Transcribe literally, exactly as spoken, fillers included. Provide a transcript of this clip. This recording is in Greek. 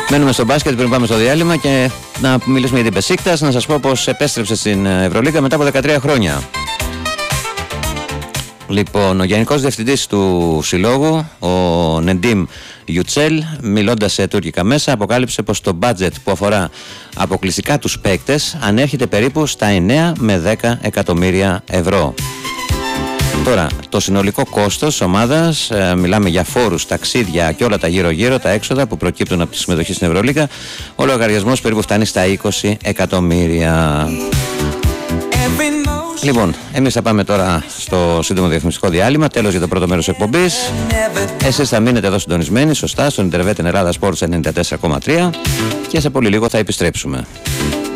Μένουμε στο μπάσκετ πριν πάμε στο διάλειμμα και να μιλήσουμε για την Μπεσίκτας. Να σας πω πως επέστρεψε στην Ευρωλίγκα μετά από δεκατρία χρόνια. Λοιπόν, ο Γενικός Διευθυντής του Συλλόγου, ο Νεντίμ Γιουτσέλ, μιλώντας σε τουρκικά μέσα, αποκάλυψε πως το μπάτζετ που αφορά αποκλειστικά τους παίκτες ανέρχεται περίπου στα εννέα με δέκα εκατομμύρια ευρώ. Τώρα, το συνολικό κόστος της ομάδας, ε, μιλάμε για φόρους, ταξίδια και όλα τα γύρω-γύρω, τα έξοδα που προκύπτουν από τη συμμετοχή στην Ευρωλίγκα, ο λογαριασμός περίπου φτάνει στα είκοσι εκατομμύρια. Λοιπόν, εμείς θα πάμε τώρα στο σύντομο διαφημιστικό διάλειμμα, τέλος για το πρώτο μέρος της εκπομπής. Εσείς θα μείνετε εδώ συντονισμένοι, σωστά, στον Ιντερβέτεν Ελλάδα Sports ενενήντα τέσσερα κόμμα τρία και σε πολύ λίγο θα επιστρέψουμε.